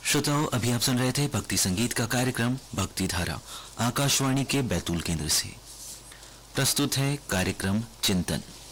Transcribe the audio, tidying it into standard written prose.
श्रोताओं, अभी आप सुन रहे थे भक्ति संगीत का कार्यक्रम भक्ति धारा आकाशवाणी के बैतूल केंद्र से। प्रस्तुत है कार्यक्रम चिंतन।